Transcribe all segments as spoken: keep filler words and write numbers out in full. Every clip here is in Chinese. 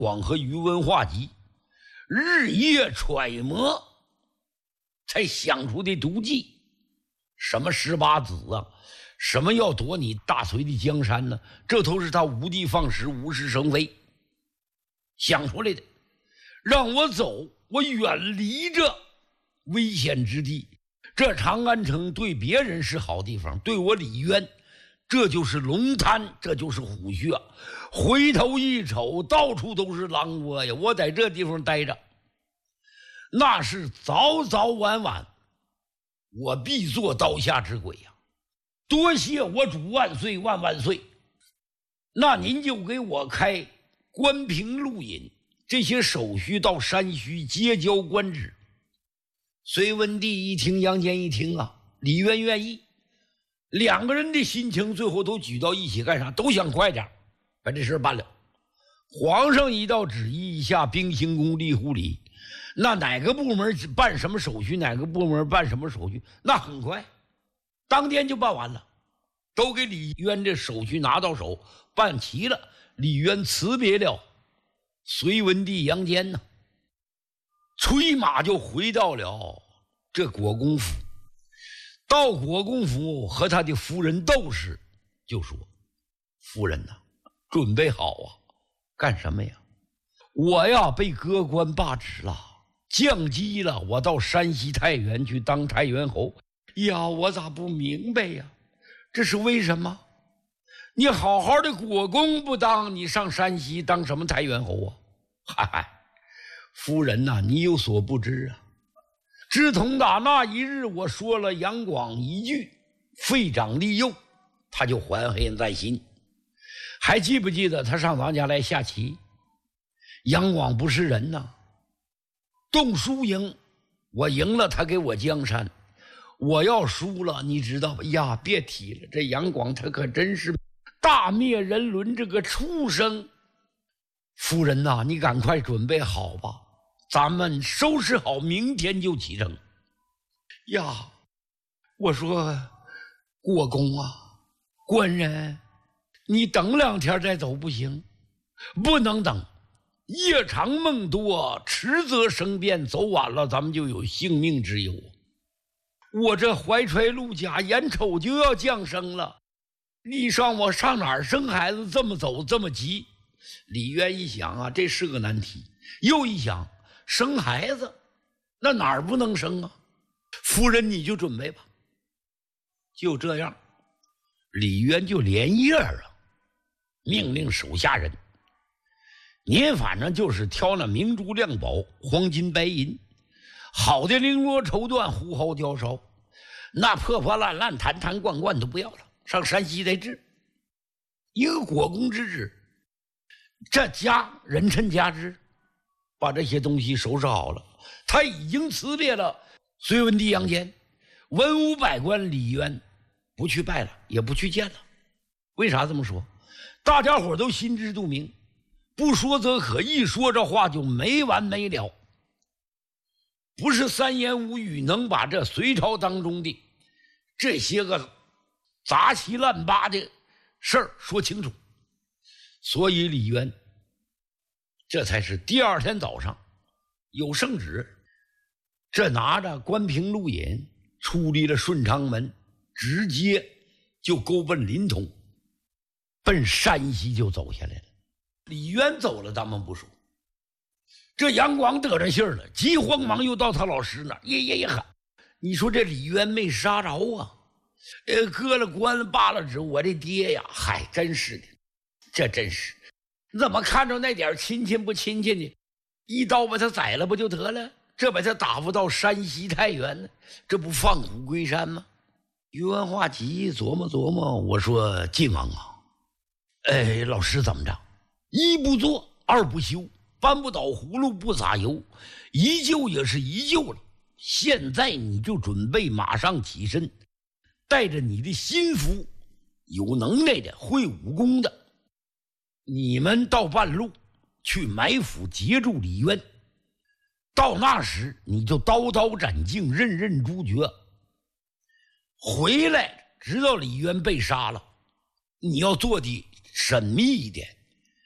广和宇文化及日夜揣摩，才想出的毒计。什么十八子啊，什么要夺你大隋的江山呢？这都是他无的放矢、无事生非想出来的，让我走，我远离这危险之地。这长安城对别人是好地方，对我李渊，这就是龙滩，这就是虎穴。回头一瞅，到处都是狼窝呀！我在这地方待着，那是早早晚晚，我必做刀下之鬼呀！多谢我主万岁万万岁！那您就给我开关平路引这些手续到山西接交官职。隋文帝一听，杨坚一听啊，李渊愿意，两个人的心情最后都举到一起干啥？都想快点把这事办了。皇上一道旨意一下，兵行宫立户里，那哪个部门办什么手续，哪个部门办什么手续，那很快，当天就办完了，都给李渊这手续拿到手，办齐了。李渊辞别了隋文帝杨坚呢，催马就回到了这国公府。到国公府和他的夫人窦氏就说：“夫人呐、啊，准备好啊，干什么呀？我呀被割官罢职了，降级了，我到山西太原去当太原侯。呀，我咋不明白呀？这是为什么？你好好的国公不当，你上山西当什么太原侯啊？嗨嗨，夫人呐、啊，你有所不知啊。自从打那一日我说了杨广一句废长立幼，他就怀恨在心。还记不记得他上咱家来下棋？杨广不是人呐，动输赢，我赢了他给我江山，我要输了你知道吧？呀，别提了，这杨广他可真是大灭人伦，这个畜生。夫人呐、啊，你赶快准备好吧，咱们收拾好，明天就启程。呀，我说国公啊，官人，你等两天再走不行，不能等。夜长梦多，迟则生变，走晚了咱们就有性命之忧。我这怀揣陆甲，眼瞅就要降生了，你让我上哪儿生孩子？这么走这么急。李渊一想啊，这是个难题。又一想，生孩子那哪儿不能生啊？夫人你就准备吧。就这样，李渊就连夜啊命令手下人，您反正就是挑那明珠亮宝、黄金白银，好的绫罗绸缎、胡毫雕烧，那破破烂烂、坛坛罐罐都不要了，上山西再治。一个国公之职，这家人趁家之，把这些东西收拾好了。他已经辞别了隋文帝杨坚，文武百官李渊不去拜了，也不去见了。为啥这么说？大家伙都心知肚明，不说则可，一说这话就没完没了。不是三言五语能把这隋朝当中的这些个杂七乱八的事儿说清楚。所以李渊这才是第二天早上有圣旨，这拿着关平路引出离了顺昌门，直接就勾奔临潼，奔山西就走下来了。李渊走了咱们不说，这杨广得着信儿了，急慌忙又到他老师那儿，耶耶耶喊，你说这李渊没杀着啊，呃，割了官罢了职，我这爹呀，嗨，真是的，这真是，怎么看着那点亲戚不亲戚呢？一刀把他宰了不就得了？这把他打发到山西太原呢，这不放虎归山吗？宇文化及琢磨琢磨，我说晋王啊，哎，老师怎么着？一不做，二不休，翻不倒葫芦不撒油，一救也是一救了。现在你就准备马上起身，带着你的心腹，有能耐的、会武功的，你们到半路去埋伏截住李渊。到那时你就刀刀斩尽，任任诛绝。回来直到李渊被杀了，你要做的神秘一点，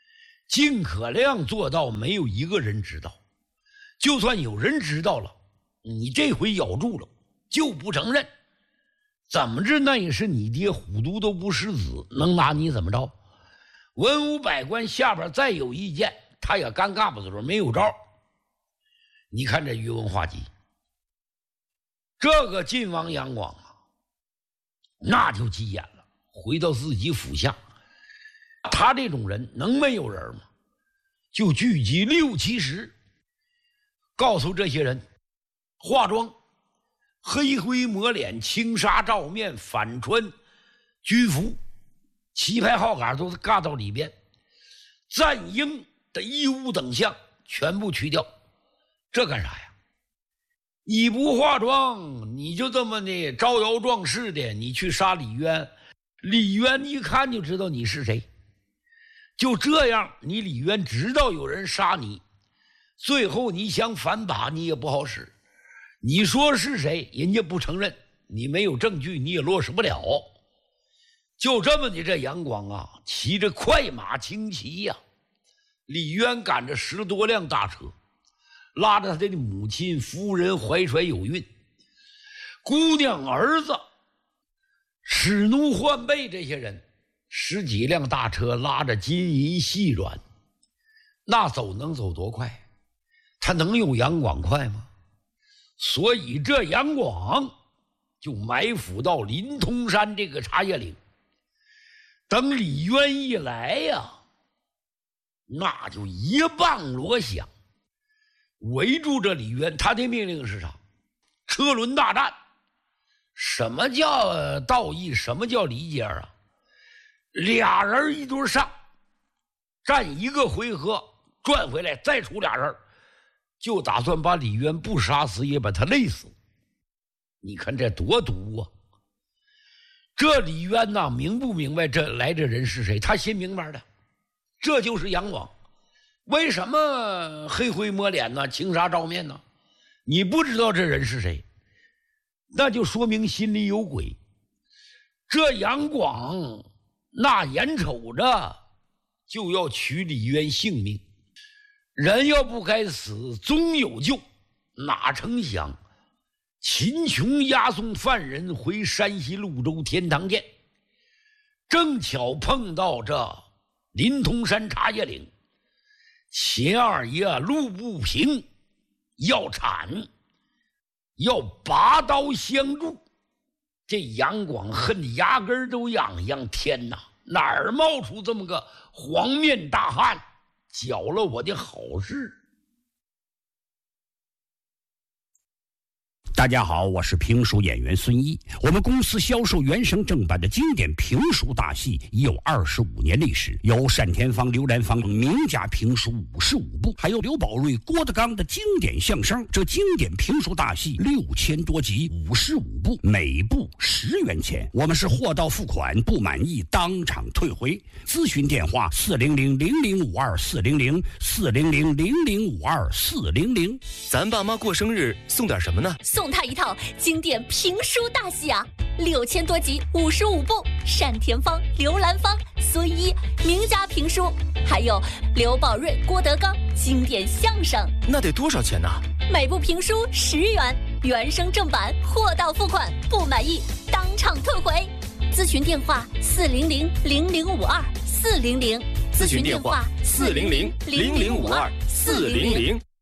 尽可量做到没有一个人知道。就算有人知道了，你这回咬住了，就不承认。怎么着，那也是你爹，虎毒都不食子，能拿你怎么着？文武百官下边再有意见，他也尴尬不住，没有招。你看这宇文化及，这个晋王杨广啊，那就急眼了，回到自己府下，他这种人能没有人吗？就聚集六七十，告诉这些人化妆，黑灰抹脸，轻纱罩面，反穿军服，旗牌号杆都是嘎到里边，赞英的衣物等项全部去掉。这干啥呀？你不化妆，你就这么的招摇撞势的，你去杀李渊，李渊一看就知道你是谁。就这样，你李渊知道有人杀你，最后你想反把你也不好使。你说是谁，人家不承认，你没有证据，你也落实不了。就这么的，这杨广啊，骑着快马轻骑呀、啊，李渊赶着十多辆大车，拉着他的母亲、夫人怀揣有孕，姑娘、儿子、使奴换备这些人，十几辆大车拉着金银细软，那走能走多快？他能有杨广快吗？所以这杨广就埋伏到临潼山这个茶叶岭，等李渊一来呀，那就一棒锣响，围住这李渊。他的命令是啥？车轮大战。什么叫道义？什么叫理解啊？俩人一堆上，战一个回合，转回来再出俩人，就打算把李渊不杀死也把他累死。你看这多毒啊！这李渊呐，明不明白这来这人是谁？他心明白的，这就是杨广。为什么黑灰抹脸呢？轻纱罩面呢？你不知道这人是谁，那就说明心里有鬼。这杨广那眼瞅着就要取李渊性命，人要不该死，终有救。哪成想秦琼押送犯人回山西潞州天堂见，正巧碰到这临潼山茶叶岭，秦二爷路不平，要铲，要拔刀相助。这杨广恨得牙根都痒痒，天哪，哪儿冒出这么个黄面大汉，搅了我的好事。 大家好，我是评书演员孙一。我们公司销售原声正版的经典评书大戏已有二十五年历史，有单田芳、刘兰芳名家评书五十五部，还有刘宝瑞、郭德纲的经典相声。这经典评书大戏六千多集，五十五部，每部十元钱。我们是货到付款，不满意当场退回。咨询电话：四零零零零五二四零零四零零零零五二四零零。 咱爸妈过生日送点什么呢？ 送他一套经典评书大戏啊，六千多集，五十五部，单田芳、刘兰芳、孙一名家评书，还有刘宝瑞、郭德纲经典相声。 那得多少钱呢？ 每部评书十元，原声正版，货到付款，不满意当场退回。咨询电话：四零零零零五二四零零。 咨询电话：四零零零零五二四零零。